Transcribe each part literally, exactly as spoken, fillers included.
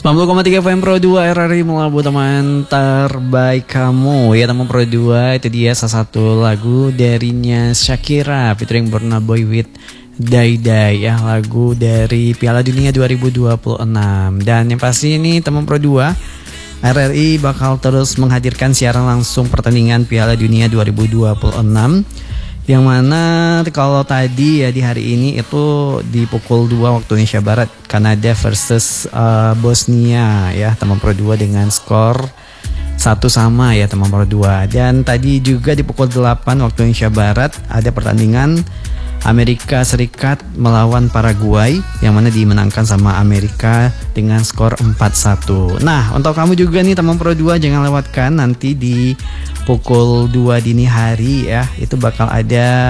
sembilan puluh koma tiga F M Pro dua R R I Melabu, teman terbaik kamu. Ya teman Pro dua, itu dia salah satu lagu darinya Shakira featuring Burna Boy with Dai Dai, ya, lagu dari Piala Dunia dua ribu dua puluh enam. Dan yang pasti ini teman Pro dua, R R I bakal terus menghadirkan siaran langsung pertandingan Piala Dunia dua ribu dua puluh enam, yang mana kalau tadi ya di hari ini itu di pukul dua waktu Indonesia Barat, Kanada versus uh, Bosnia, ya teman Pro dua, dengan skor satu sama ya teman Pro dua. Dan tadi juga di pukul delapan waktu Indonesia Barat ada pertandingan Amerika Serikat melawan Paraguay, yang mana dimenangkan sama Amerika dengan skor empat satu. Nah, untuk kamu juga nih teman Pro dua, jangan lewatkan nanti di pukul dua dini hari ya, itu bakal ada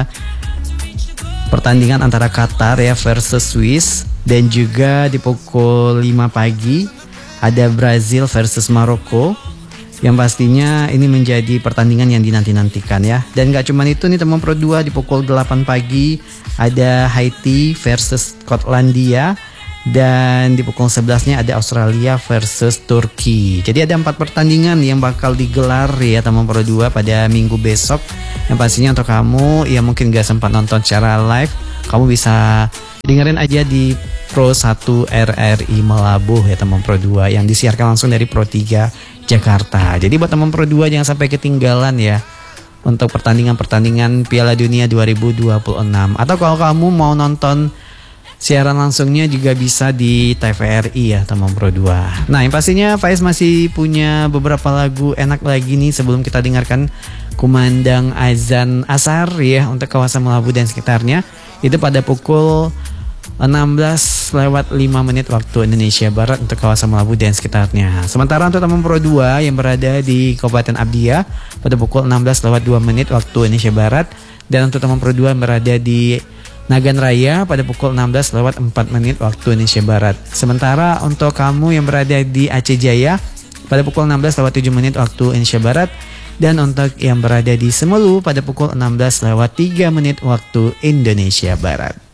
pertandingan antara Qatar ya versus Swiss, dan juga di pukul lima pagi ada Brazil versus Maroko, yang pastinya ini menjadi pertandingan yang dinanti-nantikan ya. Dan gak cuma itu nih teman Pro dua, di pukul delapan pagi ada Haiti versus Skotlandia, dan di pukul sebelasnya ada Australia versus Turki. Jadi ada empat pertandingan yang bakal digelar ya teman Pro dua pada minggu besok. Yang pastinya untuk kamu yang mungkin gak sempat nonton secara live, kamu bisa dengerin aja di Pro satu R R I Melabuh ya teman Pro dua, yang disiarkan langsung dari Pro tiga Jakarta. Jadi buat teman Pro dua jangan sampai ketinggalan ya untuk pertandingan-pertandingan Piala Dunia dua ribu dua puluh enam. Atau kalau kamu mau nonton siaran langsungnya juga bisa di T V R I ya teman Pro dua. Nah, yang pastinya Faiz masih punya beberapa lagu enak lagi nih sebelum kita dengarkan kumandang azan asar ya untuk kawasan Melabu dan sekitarnya. Itu pada pukul enam belas lewat lima menit waktu Indonesia Barat untuk kawasan Melabu dan sekitarnya. Sementara untuk teman Pro dua yang berada di Kabupaten Abdiya pada pukul enam belas lewat dua menit waktu Indonesia Barat, dan untuk teman Pro dua yang berada di Nagan Raya pada pukul enam belas lewat empat menit waktu Indonesia Barat. Sementara untuk kamu yang berada di Aceh Jaya pada pukul enam belas lewat tujuh menit waktu Indonesia Barat, dan untuk yang berada di Semelu pada pukul enam belas lewat tiga menit waktu Indonesia Barat.